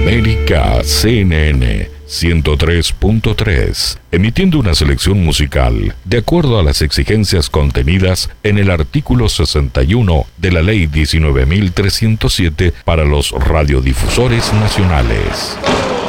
América CNN 103.3, emitiendo una selección musical de acuerdo a las exigencias contenidas en el artículo 61 de la Ley 19.307 para los radiodifusores nacionales.